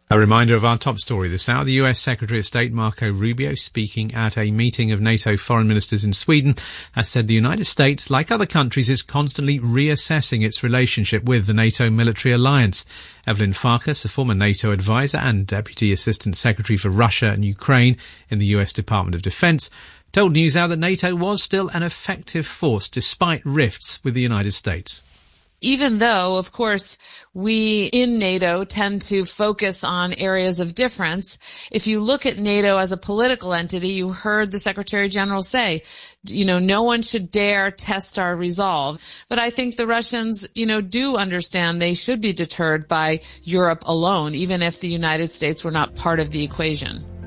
A reminder of our top story this hour. The US Secretary of State Marco Rubio, speaking at a meeting of NATO foreign ministers in Sweden, has said the United States, like other countries, is constantly reassessing its relationship with the NATO military alliance. Evelyn Farkas, a former NATO advisor and Deputy Assistant Secretary for Russia and Ukraine in the US Department of Defense, told NewsHour that NATO was still an effective force despite rifts with the United States. Even though, of course, we in NATO tend to focus on areas of difference, if you look at NATO as a political entity, you heard the Secretary General say, no one should dare test our resolve. But I think the Russians, do understand they should be deterred by Europe alone, even if the United States were not part of the equation.